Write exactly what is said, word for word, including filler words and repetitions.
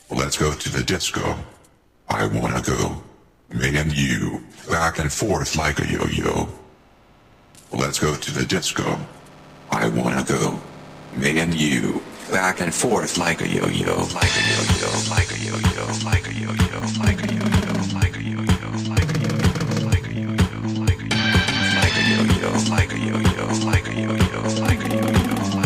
Let's go to the disco. I wanna go. Me and you, back and forth like a yo-yo. Let's go to the disco. I wanna go. Me and you, back and forth like a yo-yo, like a yo-yo, like a yo-yo, like a yo-yo, like a yo-yo, like a yo-yo.